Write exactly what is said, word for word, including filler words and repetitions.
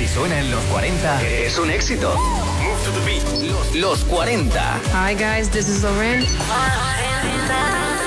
suena en los cuarenta, es un éxito. Move to the beat. Los, los cuarenta. Hi guys, this is Lauren.